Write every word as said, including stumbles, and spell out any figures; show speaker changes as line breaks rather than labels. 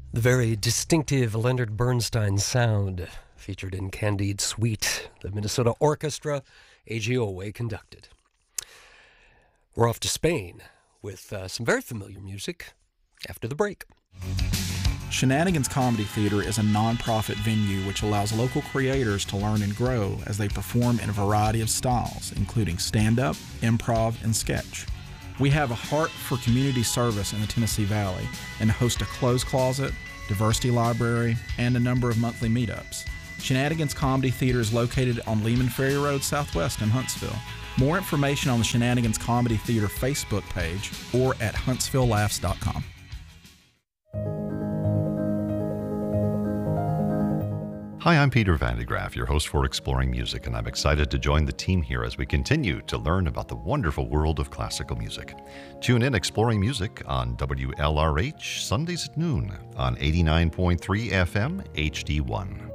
The very distinctive Leonard Bernstein sound featured in Candide Suite, the Minnesota Orchestra, A G Owe conducted. We're off to Spain with uh, some very familiar music after the break.
Shenanigans Comedy Theater is a nonprofit venue which allows local creators to learn and grow as they perform in a variety of styles, including stand-up, improv, and sketch. We have a heart for community service in the Tennessee Valley and host a clothes closet, diversity library, and a number of monthly meetups. Shenanigans Comedy Theater is located on Lehman Ferry Road Southwest in Huntsville. More information on the Shenanigans Comedy Theater Facebook page or at huntsville laughs dot com.
Hi, I'm Peter Van de Graaff, your host for Exploring Music, and I'm excited to join the team here as we continue to learn about the wonderful world of classical music. Tune in Exploring Music on W L R H Sundays at noon on eighty-nine point three F M H D one.